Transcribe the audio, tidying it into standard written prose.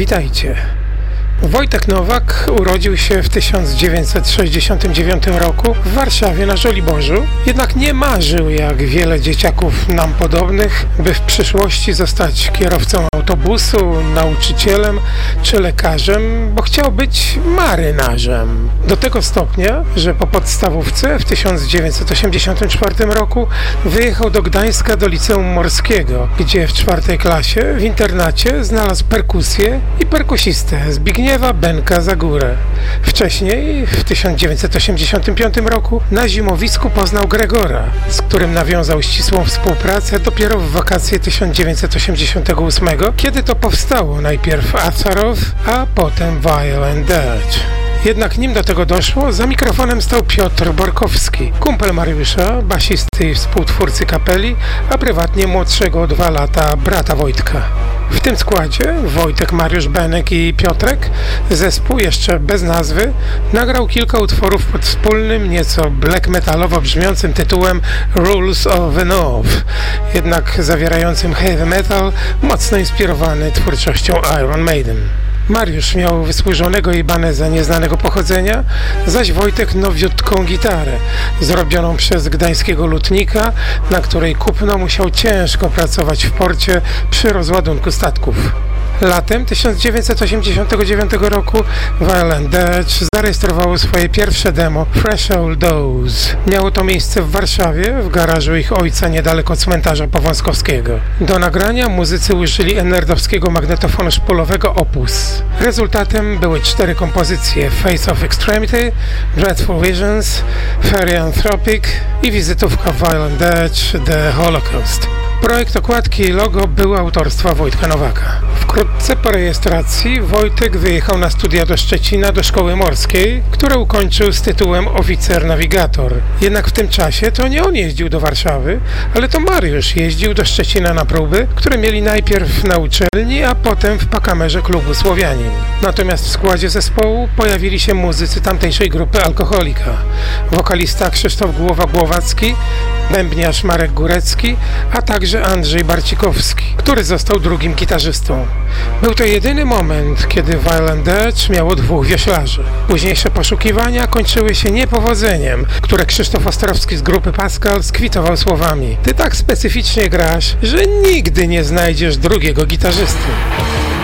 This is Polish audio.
Witajcie. Wojtek Nowak urodził się w 1969 roku w Warszawie na Żoliborzu, jednak nie marzył, jak wiele dzieciaków nam podobnych, by w przyszłości zostać kierowcą autobusu, nauczycielem czy lekarzem, bo chciał być marynarzem. Do tego stopnia, że po podstawówce w 1984 roku wyjechał do Gdańska do Liceum Morskiego, gdzie w 4. klasie w internacie znalazł perkusję i perkusistę Zbigniewa Benka Zagórę. Wcześniej, w 1985 roku, na zimowisku poznał Gregora, z którym nawiązał ścisłą współpracę dopiero w wakacje 1988, kiedy to powstało najpierw Azaroth, a potem Violent Dirge. Jednak nim do tego doszło, za mikrofonem stał Piotr Borkowski, kumpel Mariusza, basisty i współtwórcy kapeli, a prywatnie młodszego o 2 lata brata Wojtka. W tym składzie Wojtek, Mariusz, Benek i Piotrek, zespół jeszcze bez nazwy, nagrał kilka utworów pod wspólnym, nieco black metalowo brzmiącym tytułem Rules of the North, jednak zawierającym heavy metal, mocno inspirowany twórczością Iron Maiden. Mariusz miał wysłużonego Ibaneza nieznanego pochodzenia, zaś Wojtek nowiutką gitarę, zrobioną przez gdańskiego lutnika, na której kupno musiał ciężko pracować w porcie przy rozładunku statków. Latem 1989 roku Violent Dirge zarejestrowało swoje pierwsze demo Threshold Dose. Miało to miejsce w Warszawie, w garażu ich ojca niedaleko cmentarza Powązkowskiego. Do nagrania muzycy użyli nerdowskiego magnetofonu szpulowego Opus. Rezultatem były 4 kompozycje: Face of Extremity, Dreadful Visions, Fairy Anthropic i wizytówka Violent Dirge The Holocaust. Projekt okładki i logo był autorstwa Wojtka Nowaka. Wkrótce po rejestracji Wojtek wyjechał na studia do Szczecina do szkoły morskiej, które ukończył z tytułem oficer-nawigator. Jednak w tym czasie to nie on jeździł do Warszawy, ale to Mariusz jeździł do Szczecina na próby, które mieli najpierw na uczelni, a potem w pakamerze klubu Słowianin. Natomiast w składzie zespołu pojawili się muzycy tamtejszej grupy Alkoholika. Wokalista Krzysztof Głowa-Głowacki, bębniarz Marek Górecki, a także Andrzej Barcikowski, który został drugim gitarzystą. Był to jedyny moment, kiedy Violent Dirge miało 2 wioślarzy. Późniejsze poszukiwania kończyły się niepowodzeniem, które Krzysztof Ostrowski z grupy Pascal skwitował słowami: ty tak specyficznie grasz, że nigdy nie znajdziesz drugiego gitarzysty.